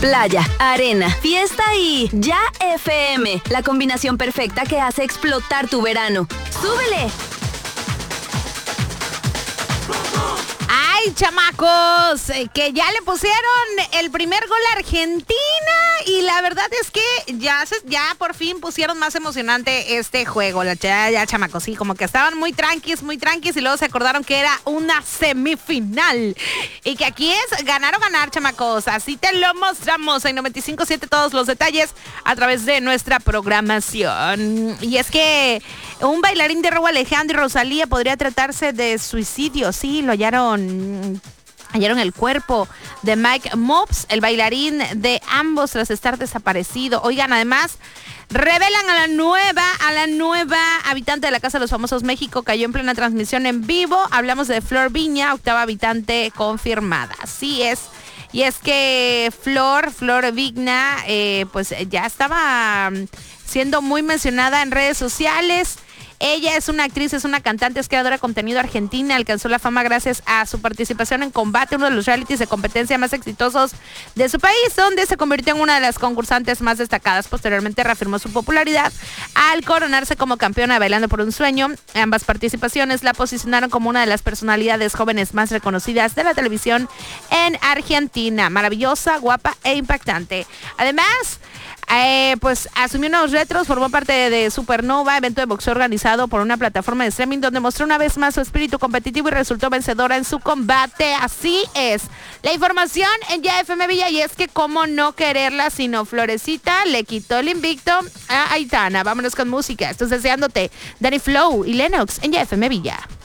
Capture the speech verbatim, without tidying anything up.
Playa, arena, fiesta y Ya F M. La combinación perfecta que hace explotar tu verano. ¡Súbele! ¡Ay, chamacos! Eh, que ya le pusieron el primer gol a Argentina y la verdad es que ya, se, ya por fin pusieron más emocionante este juego. Ya, ya, chamacos, sí, como que estaban muy tranquis, muy tranquis y luego se acordaron que era una semifinal. Y que aquí es ganar o ganar, chamacos. Así te lo mostramos en noventa y cinco punto siete todos los detalles a través de nuestra programación. Y es que un bailarín de Rauw Alejandro y Rosalía podría tratarse de suicidio. Sí, lo hallaron... Hallaron el cuerpo de Mike Mops, el bailarín de ambos tras estar desaparecido. Oigan, además, revelan a la nueva, a la nueva habitante de la Casa de los Famosos México. Cayó en plena transmisión en vivo. Hablamos de Flor Viña, octava habitante confirmada. Así es. Y es que Flor, Flor Vigna, eh, pues ya estaba siendo muy mencionada en redes sociales. Ella es una actriz, es una cantante, es creadora de contenido argentina. Alcanzó la fama gracias a su participación en Combate, uno de los realities de competencia más exitosos de su país, donde se convirtió en una de las concursantes más destacadas. Posteriormente reafirmó su popularidad al coronarse como campeona de Bailando por un Sueño. Ambas participaciones la posicionaron como una de las personalidades jóvenes más reconocidas de la televisión en Argentina. Maravillosa, guapa e impactante. Además, Eh, pues asumió unos retros, formó parte de, de Supernova, evento de boxeo organizado por una plataforma de streaming donde mostró una vez más su espíritu competitivo y resultó vencedora en su combate. Así es. La información en Ya F M Villa, y es que cómo no quererla, sino Florecita le quitó el invicto a Aitana. Vámonos con música. Estoy deseándote. Danny Flow y Lennox en Ya F M Villa.